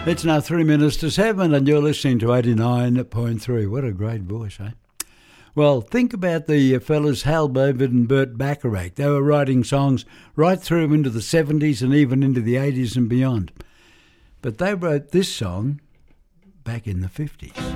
It's now 3 minutes to 7 and you're listening to 89.3. What a great voice, eh? Well, think about the fellas Hal Bovard and Burt Bacharach. They were writing songs right through into the 70s and even into the 80s and beyond. But they wrote this song back in the 50s.